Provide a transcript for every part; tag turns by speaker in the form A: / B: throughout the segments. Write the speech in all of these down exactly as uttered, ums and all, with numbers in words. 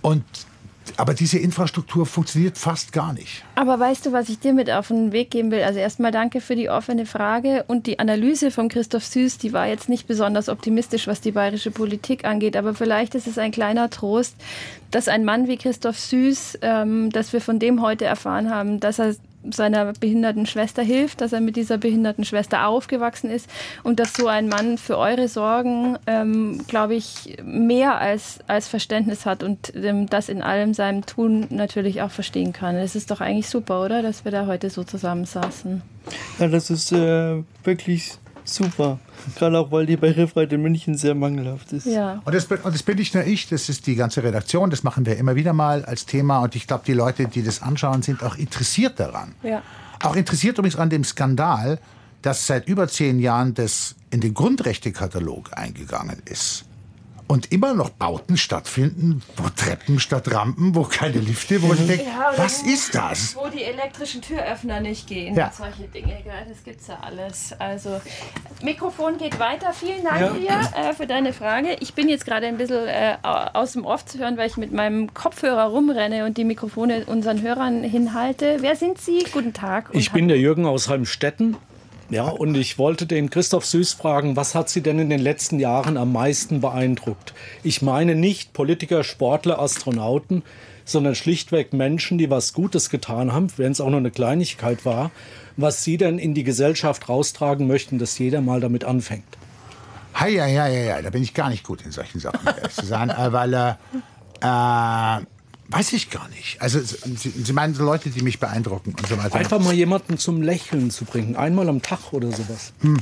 A: Und aber diese Infrastruktur funktioniert fast gar nicht.
B: Aber weißt du, was ich dir mit auf den Weg geben will? Also erstmal danke für die offene Frage und die Analyse von Christoph Süß, die war jetzt nicht besonders optimistisch, was die bayerische Politik angeht. Aber vielleicht ist es ein kleiner Trost, dass ein Mann wie Christoph Süß, ähm, dass wir von dem heute erfahren haben, dass er seiner behinderten Schwester hilft, dass er mit dieser behinderten Schwester aufgewachsen ist und dass so ein Mann für eure Sorgen, ähm, glaube ich, mehr als, als Verständnis hat und ähm, das in allem seinem Tun natürlich auch verstehen kann. Es ist doch eigentlich super, oder, dass wir da heute so zusammensaßen.
C: Ja, das ist äh, wirklich super. Gerade auch, weil die Barrierefreiheit in München sehr mangelhaft ist.
B: Ja.
A: Und das, und das bin nicht nur ich, das ist die ganze Redaktion, das machen wir immer wieder mal als Thema. Und ich glaube, die Leute, die das anschauen, sind auch interessiert daran.
B: Ja.
A: Auch interessiert übrigens an dem Skandal, dass seit über zehn Jahren das in den Grundrechtekatalog eingegangen ist. Und immer noch Bauten stattfinden, wo Treppen statt Rampen, wo keine Lifte, wo ich denke,
B: Ja,
A: was
B: wo,
A: ist das?
B: Wo die elektrischen Türöffner nicht gehen,
A: Ja.
B: solche Dinge, gell? Das gibt's ja alles. Also, Mikrofon geht weiter. Vielen Dank
C: Ja.
B: dir äh, für deine Frage. Ich bin jetzt gerade ein bisschen äh, aus dem Off zu hören, weil ich mit meinem Kopfhörer rumrenne und die Mikrofone unseren Hörern hinhalte. Wer sind Sie? Guten Tag. Und
D: Ich bin der Jürgen aus Heimstetten. Ja, und ich wollte den Christoph Süß fragen, was hat Sie denn in den letzten Jahren am meisten beeindruckt? Ich meine nicht Politiker, Sportler, Astronauten, sondern schlichtweg Menschen, die was Gutes getan haben, wenn es auch nur eine Kleinigkeit war, was Sie denn in die Gesellschaft raustragen möchten, dass jeder mal damit anfängt.
A: Ja, ja, ja, ja, da bin ich gar nicht gut in solchen Sachen, ehrlich zu sein, äh, weil, äh, äh, weiß ich gar nicht. Also, Sie, Sie meinen so Leute, die mich beeindrucken und so weiter.
D: Einfach mal jemanden zum Lächeln zu bringen, einmal am Tag oder sowas.
A: Hm.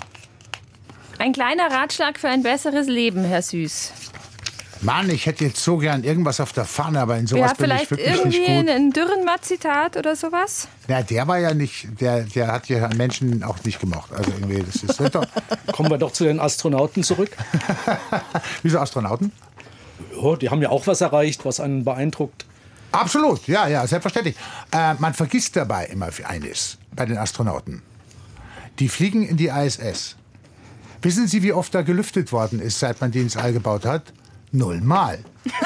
B: ein kleiner Ratschlag für ein besseres Leben, Herr Süß.
A: Mann, ich hätte jetzt so gern irgendwas auf der Pfanne, aber in sowas
B: Ja,
A: bin ich
B: vielleicht
A: wirklich
B: irgendwie
A: nicht gut.
B: ein Dürrenmatt-Zitat oder sowas?
A: Ja, der war ja nicht, der, der hat ja Menschen auch nicht gemocht. Also irgendwie, das ist doch.
D: Kommen wir doch zu den Astronauten zurück.
A: Wieso Astronauten?
D: Ja, die haben ja auch was erreicht, was einen beeindruckt.
A: Absolut, ja, ja, selbstverständlich. Äh, man vergisst dabei immer eines bei den Astronauten. Die fliegen in die I S S. Wissen Sie, wie oft da gelüftet worden ist, seit man die ins All gebaut hat? Nullmal.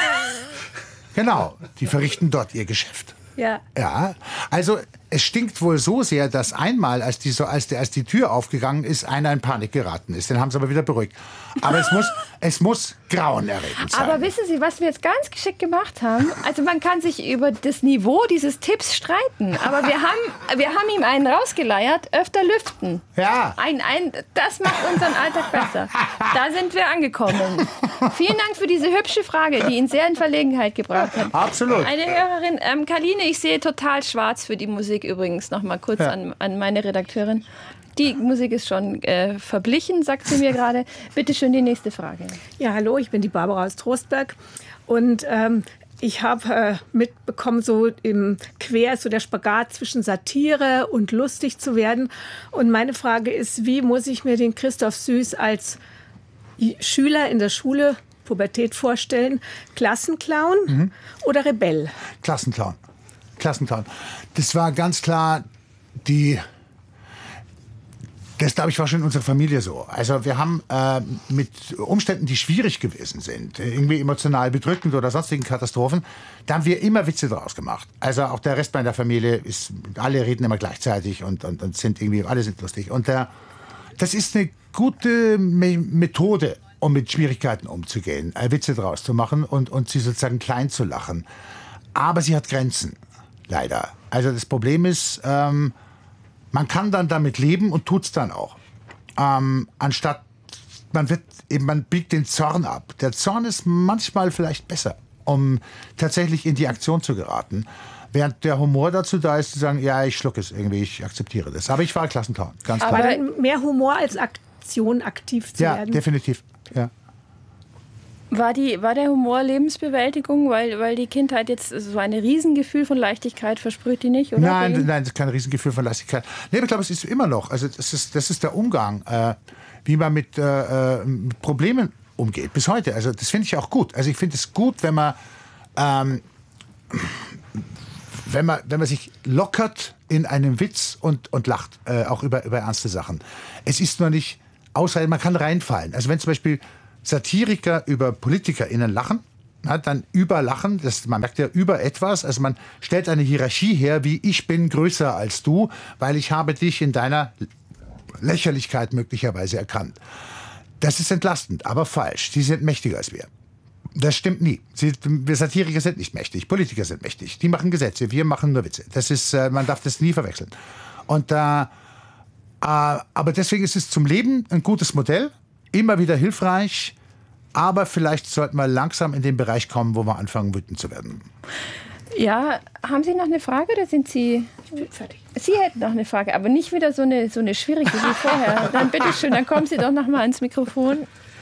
A: Genau, die verrichten dort ihr Geschäft.
B: Ja.
A: Ja, also es stinkt wohl so sehr, dass einmal, als die, so, als, die, als die Tür aufgegangen ist, einer in Panik geraten ist. Den haben sie aber wieder beruhigt. Aber es muss, es muss grauenerregend sein.
B: Aber wissen Sie, was wir jetzt ganz geschickt gemacht haben? Also man kann sich über das Niveau dieses Tipps streiten. Aber wir haben, wir haben ihm einen rausgeleiert, öfter lüften.
A: Ja.
B: Ein, ein, das macht unseren Alltag besser. Da sind wir angekommen. Vielen Dank für diese hübsche Frage, die ihn sehr in Verlegenheit gebracht hat.
A: Absolut.
B: Eine Hörerin, ähm, Karline, ich sehe total schwarz für die Musik übrigens. Noch mal kurz
A: Ja.
B: an, an meine Redakteurin. Die Musik ist schon äh, verblichen, sagt sie mir gerade. Bitte schön die nächste Frage.
E: Ja, hallo, ich bin die Barbara aus Trostberg und ähm, ich habe äh, mitbekommen, so im Quer, so der Spagat zwischen Satire und lustig zu werden. Und meine Frage ist, wie muss ich mir den Christoph Süß als Schüler in der Schule, Pubertät vorstellen? Klassenclown mhm. oder Rebell?
A: Klassenclown. Klassenclown. Das war ganz klar die... Das, glaube ich, war schon in unserer Familie so. Also wir haben äh, mit Umständen, die schwierig gewesen sind, irgendwie emotional bedrückend oder sonstigen Katastrophen, da haben wir immer Witze draus gemacht. Also auch der Rest meiner Familie, ist, alle reden immer gleichzeitig und, und, und sind irgendwie, alle sind lustig. Und äh, das ist eine gute Me- Methode, um mit Schwierigkeiten umzugehen, äh, Witze draus zu machen und, und sie sozusagen klein zu lachen. Aber sie hat Grenzen, leider. Also das Problem ist... Ähm, Man kann dann damit leben und tut's dann auch. Ähm, anstatt, man wird eben, man biegt den Zorn ab. Der Zorn ist manchmal vielleicht besser, um tatsächlich in die Aktion zu geraten. Während der Humor dazu da ist, zu sagen, ja, ich schlucke es irgendwie, ich akzeptiere das. Aber ich war Klassenclown, ganz klar.
E: Aber dann mehr Humor als Aktion, aktiv zu
A: Ja,
E: werden?
A: definitiv, ja.
B: War, die, war der Humor Lebensbewältigung, weil, weil die Kindheit jetzt so ein Riesengefühl von Leichtigkeit versprüht die nicht, oder?
A: Nein, nein, das ist kein Riesengefühl von Leichtigkeit. Nee, ich glaube, es ist immer noch, also das ist, das ist der Umgang, äh, wie man mit, äh, mit Problemen umgeht, bis heute. Also das finde ich auch gut. Also ich finde es gut, wenn man, ähm, wenn man, wenn man sich lockert in einem Witz und, und lacht, äh, auch über, über ernste Sachen. Es ist nur nicht, außer man kann reinfallen. Also wenn zum Beispiel Satiriker über PolitikerInnen lachen, na, dann überlachen, das, man merkt ja über etwas, also man stellt eine Hierarchie her, wie ich bin größer als du, weil ich habe dich in deiner Lächerlichkeit möglicherweise erkannt. Das ist entlastend, aber falsch. Sie sind mächtiger als wir. Das stimmt nie. Sie, wir Satiriker sind nicht mächtig, Politiker sind mächtig. Die machen Gesetze, wir machen nur Witze. Das ist, äh, man darf das nie verwechseln. Und, äh, äh, aber deswegen ist es zum Leben ein gutes Modell, immer wieder hilfreich, aber vielleicht sollten wir langsam in den Bereich kommen, wo wir anfangen, wütend zu werden.
B: Ja, haben Sie noch eine Frage oder sind Sie fertig? Sie hätten noch eine Frage, aber nicht wieder so eine, so eine schwierige wie vorher. Dann bitteschön, dann kommen Sie doch noch mal ans Mikrofon.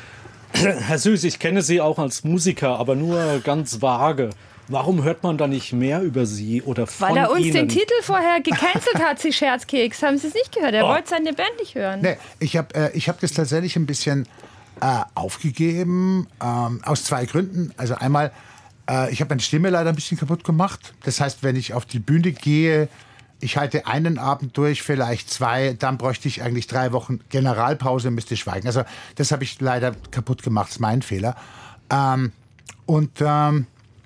D: Herr Süß, ich kenne Sie auch als Musiker, aber nur ganz vage. Warum hört man da nicht mehr über Sie oder von
B: Weil er uns
D: Ihnen?
B: den Titel vorher gecancelt hat, Sie Scherzkeks. Haben Sie es nicht gehört? Er
D: Oh.
B: wollte seine Band nicht hören.
A: Nee, ich habe äh, ich hab das tatsächlich ein bisschen äh, aufgegeben, ähm, aus zwei Gründen. Also einmal, äh, ich habe meine Stimme leider ein bisschen kaputt gemacht. Das heißt, wenn ich auf die Bühne gehe, ich halte einen Abend durch, vielleicht zwei, dann bräuchte ich eigentlich drei Wochen Generalpause, müsste schweigen. Also das habe ich leider kaputt gemacht, das ist mein Fehler. Ähm, und ähm,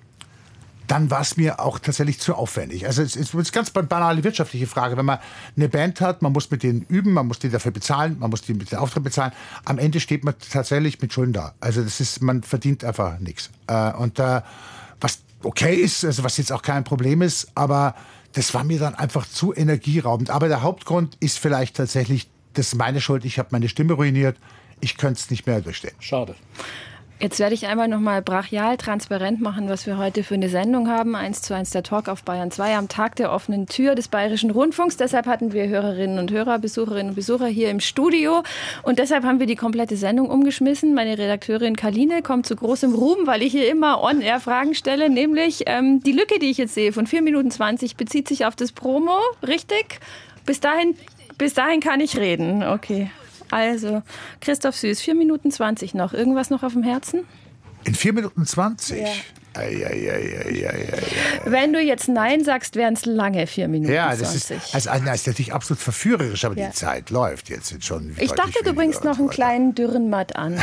A: dann war es mir auch tatsächlich zu aufwendig. Also es ist eine ganz banale wirtschaftliche Frage. Wenn man eine Band hat, man muss mit denen üben, man muss die dafür bezahlen, man muss die mit den Auftritt bezahlen. Am Ende steht man tatsächlich mit Schulden da. Also das ist, man verdient einfach nichts. Äh, und äh, was okay ist, also was jetzt auch kein Problem ist, aber das war mir dann einfach zu energieraubend. Aber der Hauptgrund ist vielleicht tatsächlich, das ist meine Schuld, ich habe meine Stimme ruiniert, ich könnte es nicht mehr durchstehen.
D: Schade.
B: Jetzt werde ich einmal noch mal brachial transparent machen, was wir heute für eine Sendung haben. eins zu eins der Talk auf Bayern zwei am Tag der offenen Tür des Bayerischen Rundfunks. Deshalb hatten wir Hörerinnen und Hörer, Besucherinnen und Besucher hier im Studio. Und deshalb haben wir die komplette Sendung umgeschmissen. Meine Redakteurin Kaline kommt zu großem Ruhm, weil ich hier immer on-air Fragen stelle. Nämlich ähm, die Lücke, die ich jetzt sehe, von vier Minuten zwanzig bezieht sich auf das Promo. Richtig? Bis dahin, bis dahin kann ich reden. Okay. Also, Christoph Süß, vier Minuten zwanzig noch. Irgendwas noch auf dem Herzen?
A: In vier Minuten zwanzig?
B: Ja.
A: Ei, ei, ei, ei, ei, ei.
B: Wenn du jetzt Nein sagst, wären es lange vier Minuten
A: Ja, das
B: zwanzig.
A: ist, also, das ist natürlich absolut verführerisch, aber
B: Ja.
A: die Zeit läuft jetzt sind schon.
B: Ich dachte, du bringst noch einen kleinen Dürrenmatt an.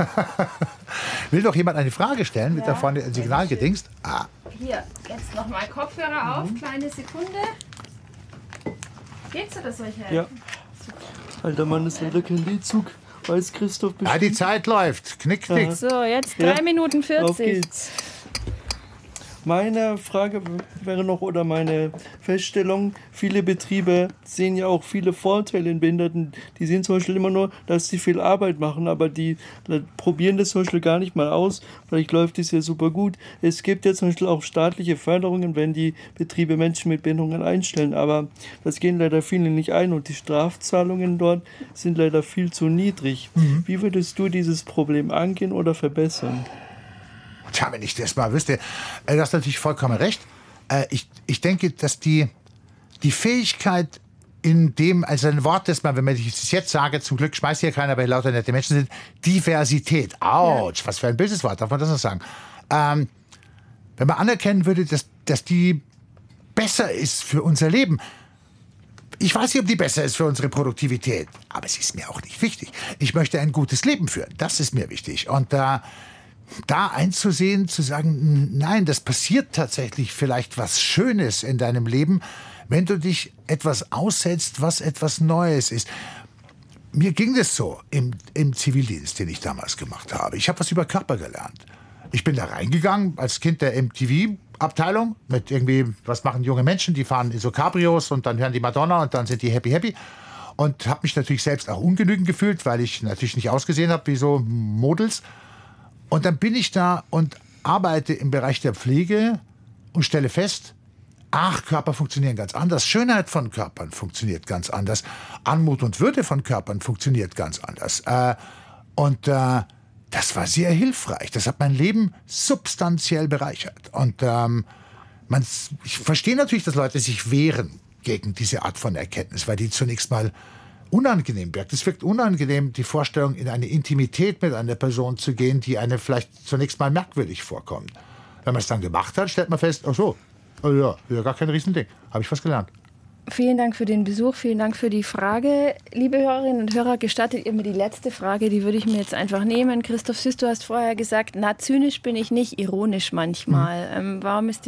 A: Will doch jemand eine Frage stellen? Wird da vorne ein Signal gedingst? Ah,
B: Hier, jetzt noch mal Kopfhörer auf. Kleine Sekunde. Geht's oder soll ich helfen?
C: Ja. Alter Mann, ist leider kein Liedzug. Weiß Christoph
A: ah, die
C: bestimmt.
A: Zeit läuft. Knick, knick.
B: So, jetzt drei
C: Ja.
B: Minuten
C: Auf
B: vierzig.
C: geht's. Meine Frage wäre noch, oder meine Feststellung, viele Betriebe sehen ja auch viele Vorteile in Behinderten. Die sehen zum Beispiel immer nur, dass sie viel Arbeit machen, aber die probieren das zum Beispiel gar nicht mal aus. Vielleicht läuft es ja super gut. Es gibt ja zum Beispiel auch staatliche Förderungen, wenn die Betriebe Menschen mit Behinderungen einstellen, aber das gehen leider viele nicht ein und die Strafzahlungen dort sind leider viel zu niedrig. Mhm. Wie würdest du dieses Problem angehen oder verbessern?
A: Tja, wenn ich das mal wüsste. Äh, Du hast natürlich vollkommen recht. Äh, Ich, ich denke, dass die, die Fähigkeit in dem, also ein Wort, das man, wenn man das jetzt sage, zum Glück schmeißt hier keiner, weil lauter nette Menschen sind, Diversität. Autsch, was für ein böses Wort, darf man das noch sagen? Ähm, wenn man anerkennen würde, dass, dass die besser ist für unser Leben. Ich weiß nicht, ob die besser ist für unsere Produktivität, aber sie ist mir auch nicht wichtig. Ich möchte ein gutes Leben führen, das ist mir wichtig. Und da Da einzusehen, zu sagen, nein, das passiert tatsächlich vielleicht was Schönes in deinem Leben, wenn du dich etwas aussetzt, was etwas Neues ist. Mir ging das so im, im Zivildienst, den ich damals gemacht habe. Ich habe was über Körper gelernt. Ich bin da reingegangen als Kind der M T V-Abteilung mit irgendwie, was machen junge Menschen, die fahren in so Cabrios und dann hören die Madonna und dann sind die happy, happy. Und habe mich natürlich selbst auch ungenügend gefühlt, weil ich natürlich nicht ausgesehen habe wie so Models. Und dann bin ich da und arbeite im Bereich der Pflege und stelle fest, ach, Körper funktionieren ganz anders. Schönheit von Körpern funktioniert ganz anders. Anmut und Würde von Körpern funktioniert ganz anders. Äh, und äh, das war sehr hilfreich. Das hat mein Leben substanziell bereichert. Und ähm, man, ich verstehe natürlich, dass Leute sich wehren gegen diese Art von Erkenntnis, weil die zunächst mal unangenehm wirkt. Es wirkt unangenehm, die Vorstellung, in eine Intimität mit einer Person zu gehen, die eine vielleicht zunächst mal merkwürdig vorkommt. Wenn man es dann gemacht hat, stellt man fest, ach so, oh ja, ja, gar kein Riesending. Habe ich was gelernt.
B: Vielen Dank für den Besuch, vielen Dank für die Frage. Liebe Hörerinnen und Hörer, gestattet ihr mir die letzte Frage, die würde ich mir jetzt einfach nehmen. Christoph Süß, du hast vorher gesagt, na, zynisch bin ich nicht, ironisch manchmal. Mhm. Ähm, warum ist